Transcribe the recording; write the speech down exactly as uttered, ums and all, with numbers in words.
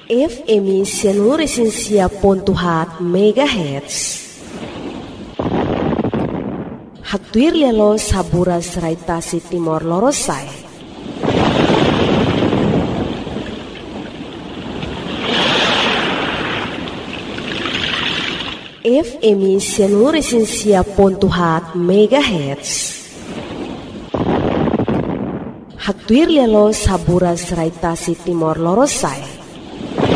F M Seluruh ponto hat megahertz. Haktuir lelo sabura seraitasi Timor Lorosai. F M Seluruh ponto hat megahertz. Haktuir lelo sabura seraitasi Timor Lorosai.